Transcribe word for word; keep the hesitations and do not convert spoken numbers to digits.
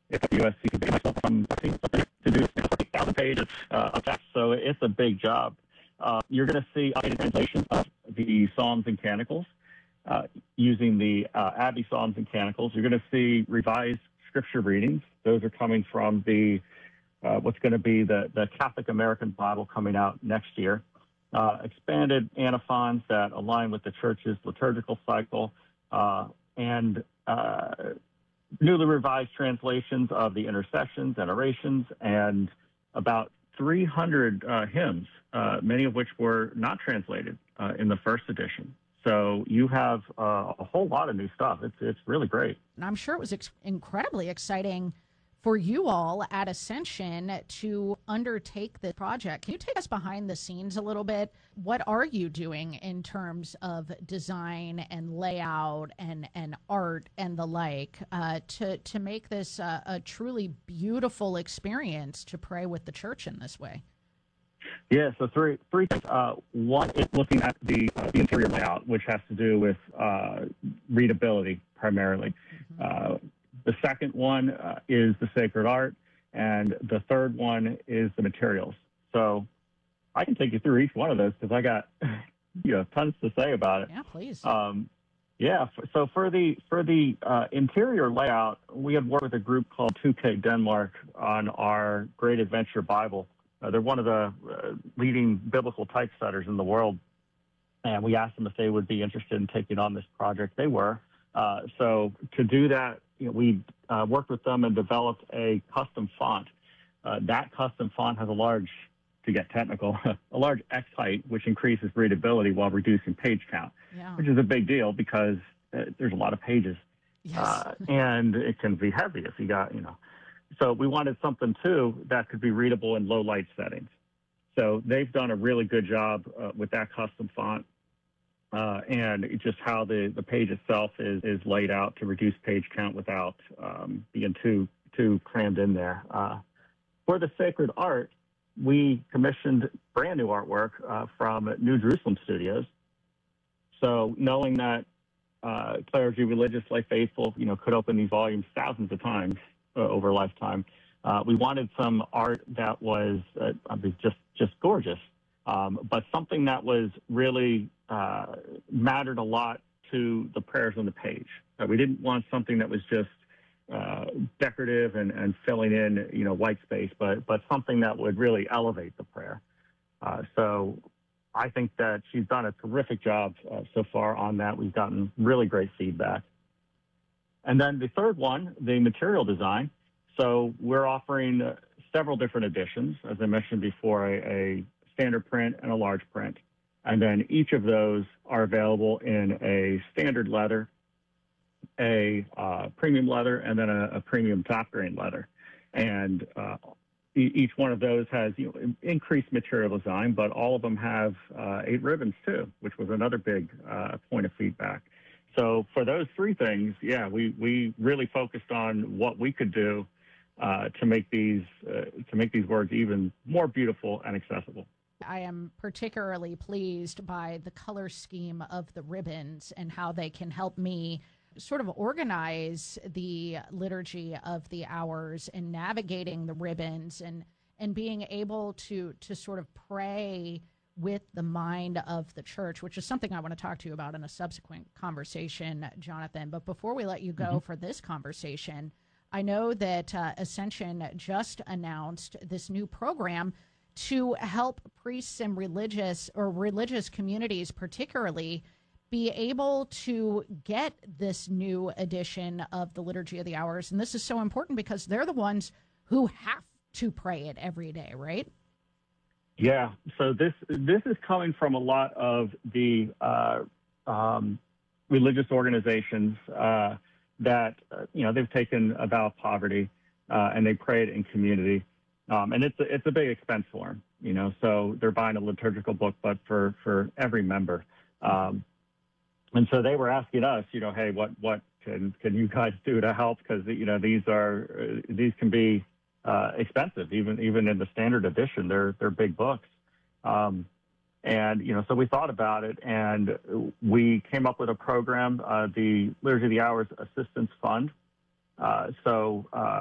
It's U S C myself from something to do forty thousand pages uh, of text, so it's a big job. Uh, you're going to see updated translations of the Psalms and Canticles uh, using the uh, Abbey Psalms and Canticles. You're going to see revised scripture readings. Those are coming from the uh, what's going to be the, the Catholic American Bible coming out next year. Uh, expanded antiphons that align with the church's liturgical cycle, uh, and uh, newly revised translations of the intercessions and orations, and about three hundred uh, hymns, uh, many of which were not translated uh, in the first edition. So you have uh, a whole lot of new stuff. It's it's really great. And I'm sure it was ex- incredibly exciting for you all at Ascension to undertake the project. Can you take us behind the scenes a little bit? What are you doing in terms of design and layout and, and art and the like uh, to, to make this uh, a truly beautiful experience to pray with the church in this way? Yeah, so three three things. Uh, one is looking at the, uh, the interior layout, which has to do with uh, readability primarily. Mm-hmm. Uh, The second one uh, is the sacred art, and the third one is the materials. So I can take you through each one of those because I got you know tons to say about it. Yeah, please. Um, yeah. So for the for the uh, interior layout, we had worked with a group called two K Denmark on our Great Adventure Bible. Uh, they're one of the uh, leading biblical typesetters in the world, and we asked them if they would be interested in taking on this project. They were. Uh, so to do that, you know, we uh, worked with them and developed a custom font. Uh, that custom font has a large, to get technical, a large X height, which increases readability while reducing page count, yeah. which is a big deal because uh, there's a lot of pages. Yes. Uh, and it can be heavy if you got, you know. So we wanted something, too, that could be readable in low light settings. So they've done a really good job uh, with that custom font. Uh, and just how the, the page itself is, is laid out to reduce page count without um, being too too crammed in there. Uh, for the sacred art, we commissioned brand new artwork uh, from New Jerusalem Studios. So knowing that uh, clergy, religious, lay faithful, you know, could open these volumes thousands of times uh, over a lifetime, uh, we wanted some art that was uh, just just gorgeous, um, but something that was really Uh, mattered a lot to the prayers on the page. Uh, we didn't want something that was just uh, decorative and, and filling in, you know, white space, but but something that would really elevate the prayer. Uh, so I think that she's done a terrific job uh, so far on that. We've gotten really great feedback. And then the third one, the material design. So we're offering uh, several different editions, as I mentioned before, a, a standard print and a large print. And then each of those are available in a standard leather, a uh, premium leather, and then a, a premium top grain leather. And uh, e- each one of those has you know, increased material design, but all of them have uh, eight ribbons too, which was another big uh, point of feedback. So for those three things, yeah, we, we really focused on what we could do uh, to make these uh, to make these words even more beautiful and accessible. I am particularly pleased by the color scheme of the ribbons and how they can help me sort of organize the liturgy of the hours and navigating the ribbons and, and being able to, to sort of pray with the mind of the church, which is something I want to talk to you about in a subsequent conversation, Jonathan. But before we let you go mm-hmm. for this conversation, I know that uh, Ascension just announced this new program to help priests and religious or religious communities particularly be able to get this new edition of the Liturgy of the Hours. And this is so important because they're the ones who have to pray it every day, right? Yeah. So this this is coming from a lot of the uh, um, religious organizations uh, that, uh, you know, they've taken a vow of poverty uh, and they pray it in community. Um, and it's a, it's a big expense for them, you know, so they're buying a liturgical book, but for, for every member. Um, and so they were asking us, you know, hey, what, what can, can you guys do to help? Because, you know, these are, uh, these can be uh, expensive, even, even in the standard edition, they're, they're big books. Um, and, you know, so we thought about it and we came up with a program, uh, the Liturgy of the Hours Assistance Fund. Uh, so, uh,